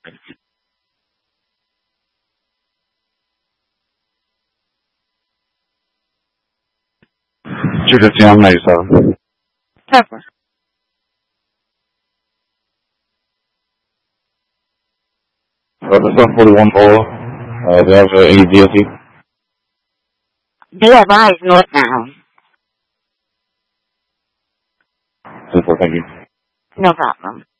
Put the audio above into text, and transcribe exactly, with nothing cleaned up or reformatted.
two fifty-nine ninety-seven. Pepper. Uh, the seven forty-one Polo. Uh, do you have uh, any D L T? D F I is north now. Super, thank you. No problem.